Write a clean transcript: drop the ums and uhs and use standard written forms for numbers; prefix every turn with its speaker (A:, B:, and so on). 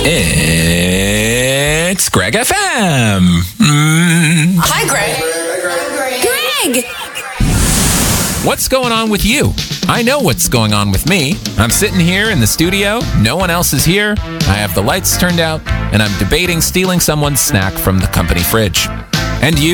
A: It's Greg FM.
B: Hi, Greg. Greg!
A: What's going on with you? I know what's going on with me. I'm sitting here in the studio. No one else is here. I have the lights turned out, and I'm debating stealing someone's snack from the company fridge. And you?